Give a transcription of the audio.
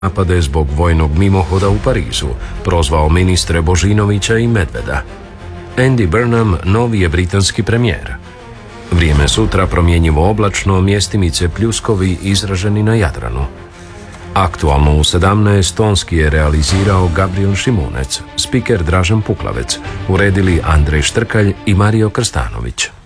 napade zbog vojnog mimohoda u Parizu, prozvao ministre Božinovića i Medveda. Andy Burnham novi je britanski premijer. Vrijeme sutra promjenjivo oblačno, mjestimice pljuskovi izraženi na Jadranu. Aktualno u 17 tonski je realizirao Gabriel Šimunec, spiker Dražen Puklavec, uredili Andrej Štrkalj i Mario Krstanović.